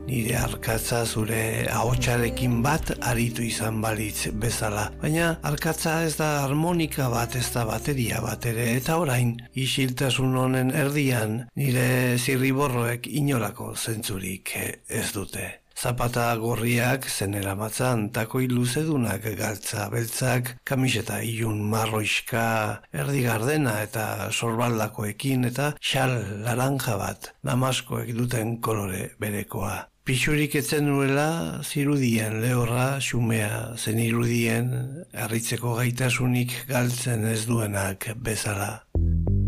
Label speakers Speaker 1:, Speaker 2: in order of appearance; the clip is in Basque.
Speaker 1: nire arkatza zure ahotsarekin bat aritu izan balitz bezala. Baina arkatza ez da harmonika bat, ez da bateria bat ere, eta orain isiltasun honen erdian nire zirriborroek inolako zentzurik ez dute. Zapata gorriak zenera matzan, takoi luzedunak galtza beltzak, kamiseta ilun marroiska, erdi gardena eta sorbaldakoekin eta xal laranja bat, damaskoek duten kolore berekoa. Pixurik etzen nuela, zirudien lehorra, xumea zen irudien, harritzeko gaitasunik galtzen ez duenak bezala.